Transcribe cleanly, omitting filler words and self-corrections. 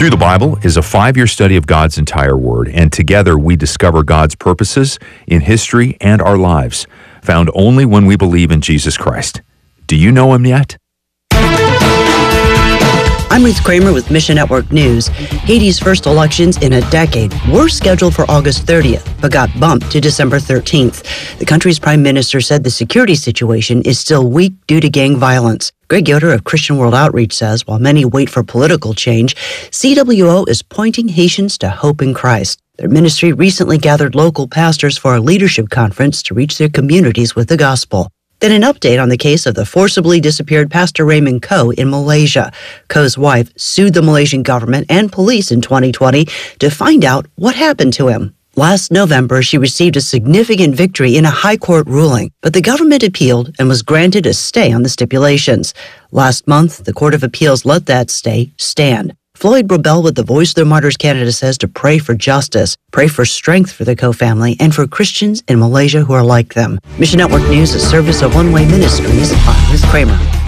Through the Bible is a 5-year study of God's entire Word, and together we discover God's purposes in history and our lives, found only when we believe in Jesus Christ. Do you know Him yet? I'm Ruth Kramer with Mission Network News. Haiti's first elections in a decade were scheduled for August 30th, but got bumped to December 13th. The country's prime minister said the security situation is still weak due to gang violence. Greg Yoder of Christian World Outreach says while many wait for political change, CWO is pointing Haitians to hope in Christ. Their ministry recently gathered local pastors for a leadership conference to reach their communities with the gospel. Then an update on the case of the forcibly disappeared Pastor Raymond Koh in Malaysia. Koh's wife sued the Malaysian government and police in 2020 to find out what happened to him. Last November, she received a significant victory in a high court ruling, but the government appealed and was granted a stay on the stipulations. Last month, the Court of Appeals let that stay stand. Floyd Brabell with the Voice of the Martyrs Canada says to pray for justice, pray for strength for the Koh family, and for Christians in Malaysia who are like them. Mission Network News, a service of One Way Ministries. I'm Ruth Kramer.